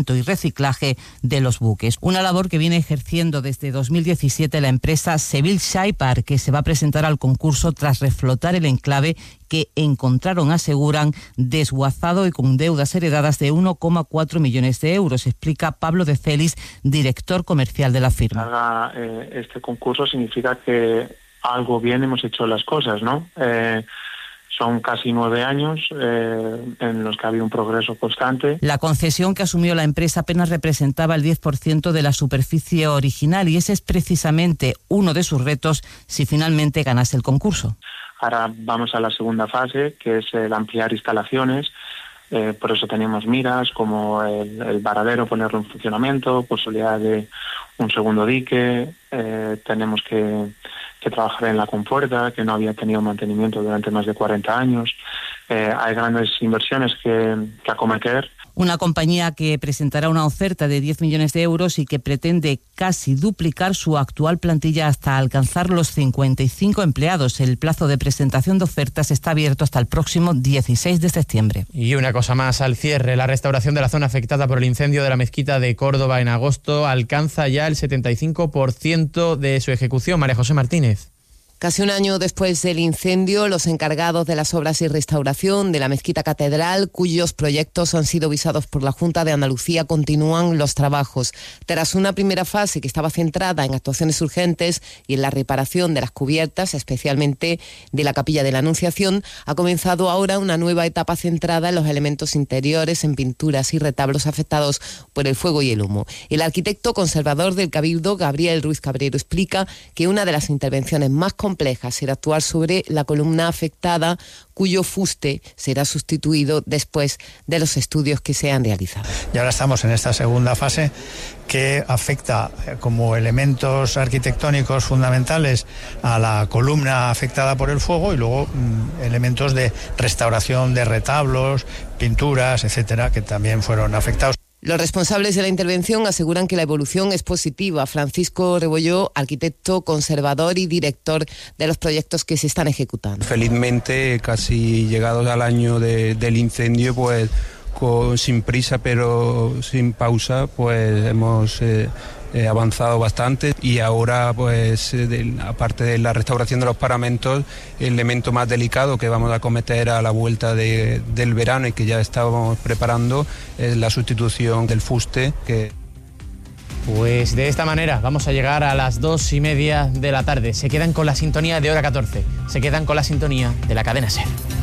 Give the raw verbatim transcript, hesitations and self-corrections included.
mantenimiento y reciclaje de los buques. Una labor que viene ejerciendo desde dos mil diecisiete la empresa Seville Saipar, que se va a presentar al concurso tras reflotar el enclave que encontraron, aseguran, desguazado y con deudas heredadas de uno coma cuatro millones de euros, explica Pablo de Celis, director comercial de la firma. Haga eh, este concurso significa que algo bien hemos hecho las cosas, ¿no? Eh, Son casi nueve años eh, en los que ha habido un progreso constante. La concesión que asumió la empresa apenas representaba el diez por ciento de la superficie original y ese es precisamente uno de sus retos si finalmente ganase el concurso. Ahora vamos a la segunda fase, que es el ampliar instalaciones. Eh, por eso tenemos miras como el, el varadero, ponerlo en funcionamiento, posibilidad de un segundo dique. Eh, tenemos que, que trabajar en la compuerta, que no había tenido mantenimiento durante más de cuarenta años. Eh, hay grandes inversiones que, que acometer. Una compañía que presentará una oferta de diez millones de euros y que pretende casi duplicar su actual plantilla hasta alcanzar los cincuenta y cinco empleados. El plazo de presentación de ofertas está abierto hasta el próximo dieciséis de septiembre. Y una cosa más al cierre. La restauración de la zona afectada por el incendio de la mezquita de Córdoba en agosto alcanza ya el setenta y cinco por ciento de su ejecución. María José Martínez. Casi un año después del incendio, los encargados de las obras y restauración de la mezquita catedral, cuyos proyectos han sido visados por la Junta de Andalucía, continúan los trabajos. Tras una primera fase que estaba centrada en actuaciones urgentes y en la reparación de las cubiertas, especialmente de la capilla de la Anunciación, ha comenzado ahora una nueva etapa centrada en los elementos interiores, en pinturas y retablos afectados por el fuego y el humo. El arquitecto conservador del Cabildo, Gabriel Ruiz Cabrero, explica que una de las intervenciones más compleja será actuar sobre la columna afectada, cuyo fuste será sustituido después de los estudios que se han realizado. Y ahora estamos en esta segunda fase que afecta como elementos arquitectónicos fundamentales a la columna afectada por el fuego y luego mmm, elementos de restauración de retablos, pinturas, etcétera, que también fueron afectados. Los responsables de la intervención aseguran que la evolución es positiva. Francisco Rebolló, arquitecto, conservador y director de los proyectos que se están ejecutando. Felizmente, casi llegados al año de, del incendio, pues con, sin prisa pero sin pausa, pues hemos eh, eh, avanzado bastante y ahora, pues eh, de, aparte de la restauración de los paramentos, el elemento más delicado que vamos a acometer a la vuelta de, del verano y que ya estábamos preparando es la sustitución del fuste. Que... Pues de esta manera vamos a llegar a las dos y media de la tarde. Se quedan con la sintonía de Hora catorce, se quedan con la sintonía de la cadena SER.